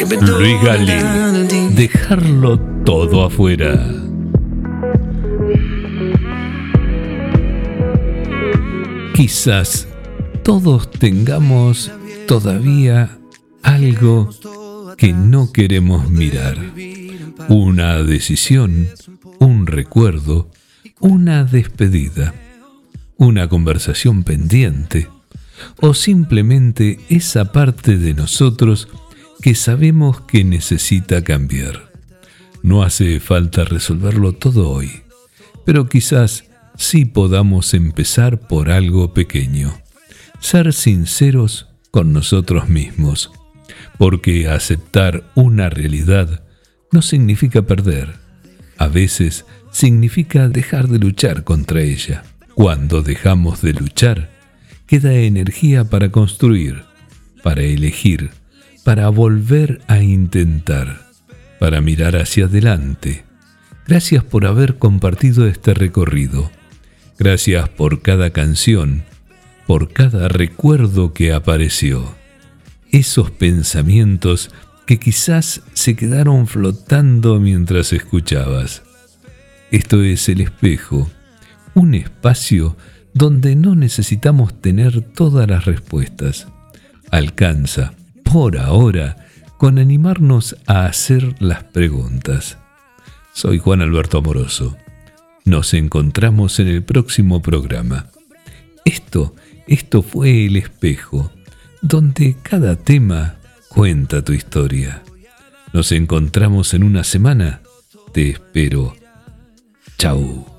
Luis Gali, dejarlo todo afuera. Quizás todos tengamos todavía algo que no queremos mirar. Una decisión, un recuerdo, una despedida, una conversación pendiente, o simplemente esa parte de nosotros que sabemos que necesita cambiar. No hace falta resolverlo todo hoy, pero quizás sí podamos empezar por algo pequeño. Ser sinceros con nosotros mismos, porque aceptar una realidad no significa perder. A veces significa dejar de luchar contra ella. Cuando dejamos de luchar, queda energía para construir, para elegir, para volver a intentar, para mirar hacia adelante. Gracias por haber compartido este recorrido. Gracias por cada canción, por cada recuerdo que apareció. Esos pensamientos que quizás se quedaron flotando mientras escuchabas. Esto es El Espejo, un espacio donde no necesitamos tener todas las respuestas. Alcanza, por ahora, con animarnos a hacer las preguntas. Soy Juan Alberto Amoroso. Nos encontramos en el próximo programa. Esto fue El Espejo, donde cada tema cuenta tu historia. Nos encontramos en una semana. Te espero. Chau.